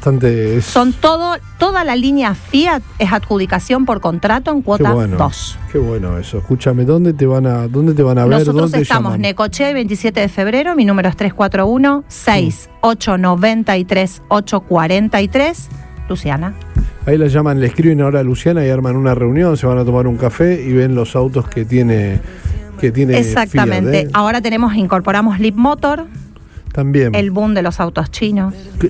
bastante... Son toda la línea Fiat es adjudicación por contrato en cuota 2. Qué bueno eso. Escúchame, ¿dónde te van a ver? Nosotros ¿Dónde estamos llaman? Necochea 27 de febrero, mi número es 341-6893-843. Luciana. Ahí la llaman, le escriben ahora a Luciana y arman una reunión, se van a tomar un café y ven los autos que tiene Exactamente. Fiat, Ahora incorporamos Leapmotor. También. El boom de los autos chinos.